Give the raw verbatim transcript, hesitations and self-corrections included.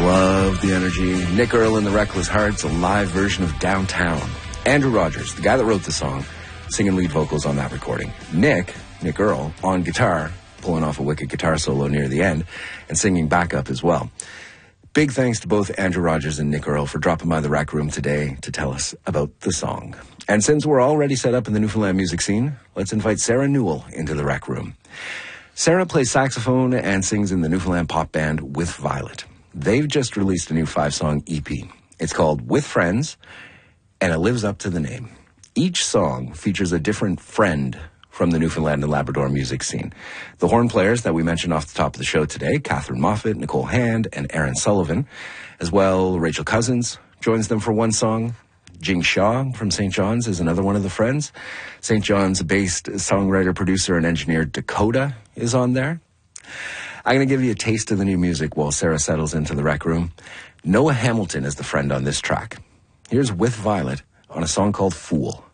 Love the energy. Nick Earl and the Reckless Hearts, a live version of Downtown. Andrew Rogers, the guy that wrote the song, singing lead vocals on that recording. Nick, Nick Earl, on guitar, pulling off a wicked guitar solo near the end, and singing backup as well. Big thanks to both Andrew Rogers and Nick Earl for dropping by the Rec Room today to tell us about the song. And since we're already set up in the Newfoundland music scene, let's invite Sarah Newell into the Rec Room. Sarah plays saxophone and sings in the Newfoundland pop band With Violet. They've just released a new five-song E P. It's called With Friends, and it lives up to the name. Each song features a different friend from the Newfoundland and Labrador music scene. The horn players that we mentioned off the top of the show today, Catherine Moffat, Nicole Hand, and Aaron Sullivan, as well Rachel Cousins joins them for one song. Jing Shaw from Saint John's is another one of the friends. Saint John's-based songwriter, producer, and engineer Dakota is on there. I'm going to give you a taste of the new music while Sarah settles into the Rec Room. Noah Hamilton is the friend on this track. Here's With Violet on a song called Fool.